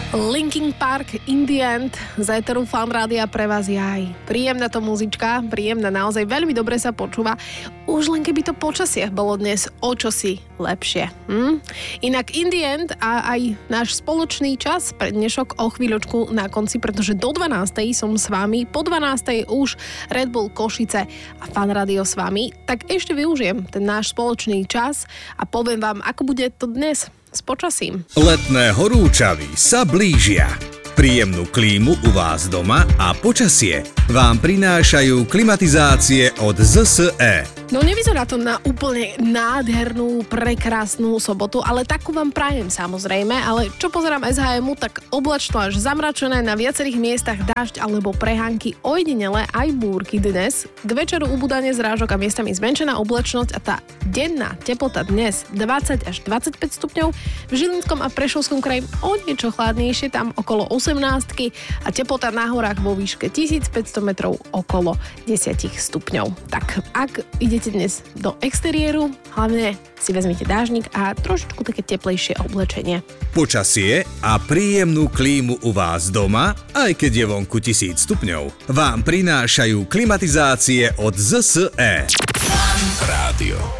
Linkin Park, In the End, z éteru Fan Rádia pre vás je aj príjemná to muzička, príjemná, naozaj veľmi dobre sa počúva. Už len keby to počasie bolo dnes o čosi lepšie. Inak In the End a aj náš spoločný čas pre dnešok o chvíľočku na konci, pretože do 12. som s vami, po 12. už Red Bull Košice a Fan Rádio s vami, tak ešte využijem ten náš spoločný čas a poviem vám, ako bude to dnes s počasím. Letné horúčavy sa blížia. Príjemnú klímu u vás doma a počasie vám prinášajú klimatizácie od ZSE. No nevyzerá to na úplne nádhernú, prekrásnu sobotu, ale takú vám prajem samozrejme, ale čo pozerám SHM-u, tak oblačno až zamračené, na viacerých miestach dážď alebo prehánky, ojedinele aj búrky dnes. K večeru ubúdanie zrážok a miestami zmenšená oblačnosť a tá denná teplota dnes 20 až 25 stupňov, v Žilinskom a Prešovskom kraji o niečo chladnejšie, tam okolo 18 a teplota na horách vo výške 1500 metrov okolo 10 stupňov. Tak ak idete dnes do exteriéru, hlavne si vezmite dážnik a trošičku také teplejšie oblečenie. Počasie a príjemnú klímu u vás doma, aj keď je vonku 1000 stupňov, vám prinášajú klimatizácie od ZSE. Rádio.